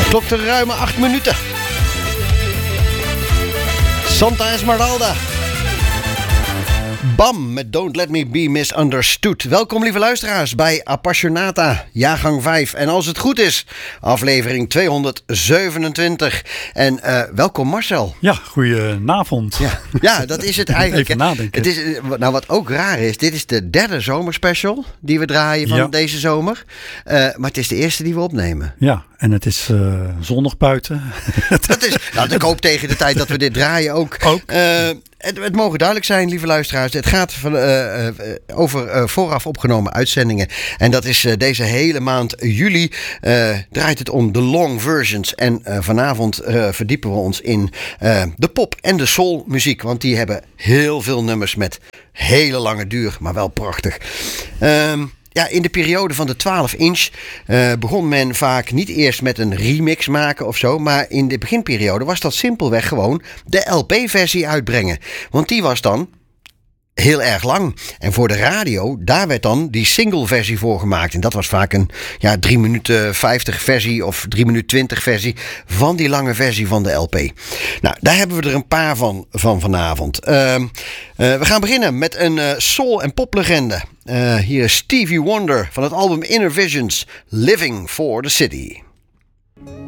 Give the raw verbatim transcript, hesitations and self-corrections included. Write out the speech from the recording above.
Klok de ruime acht minuten. Santa Esmeralda. Bam, met Don't Let Me Be Misunderstood. Welkom lieve luisteraars bij Appassionata, jaargang vijf. En als het goed is, aflevering tweehonderdzevenentwintig. En uh, welkom Marcel. Ja, goedenavond. Ja, ja, dat is het eigenlijk. Even nadenken. Het is, nou, wat ook raar is, dit is de derde zomerspecial die we draaien van ja. deze zomer. Uh, maar het is de eerste die we opnemen. Ja, en het is uh, zonnig buiten. Dat is, nou, ik hoop tegen de tijd dat we dit draaien ook. ook. Uh, Het, het mogen duidelijk zijn, lieve luisteraars. Het gaat van, uh, uh, over uh, vooraf opgenomen uitzendingen. En dat is uh, deze hele maand juli. Uh, draait het om de long versions. En uh, vanavond uh, verdiepen we ons in uh, de pop en de soul muziek. Want die hebben heel veel nummers met hele lange duur. Maar wel prachtig. Um, Ja, in de periode van de twaalf inch uh, begon men vaak niet eerst met een remix maken of zo. Maar in de beginperiode was dat simpelweg gewoon de L P-versie uitbrengen. Want die was dan heel erg lang. En voor de radio, daar werd dan die single-versie voor gemaakt. En dat was vaak een ja, drie minuten vijftig versie of drie minuten twintig versie van die lange versie van de L P. Nou, daar hebben we er een paar van, van vanavond. Uh, uh, we gaan beginnen met een uh, soul- en poplegende. Uh, hier is Stevie Wonder van het album Inner Visions, Living for the City.